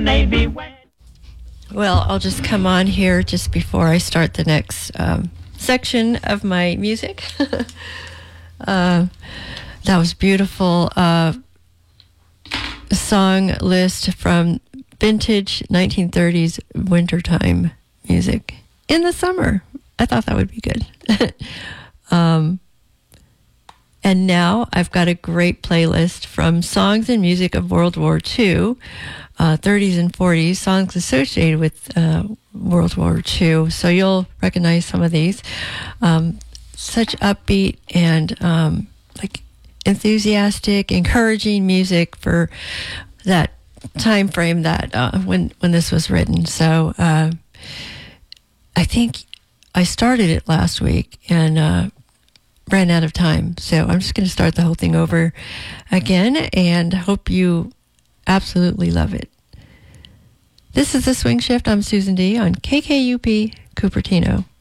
Navy when. Well, I'll just come on here just before I start the next section of my music. That was beautiful song list from vintage 1930s wintertime music in the summer. I thought that would be good. And now I've got a great playlist from songs and music of World War II, 30s and 40s, songs associated with World War II. So you'll recognize some of these. Such upbeat and like enthusiastic, encouraging music for that time frame that when this was written. So I think I started it last week and ran out of time. So I'm just going to start the whole thing over again and hope you absolutely love it. This is The Swing Shift. I'm Susan D. on KKUP Cupertino.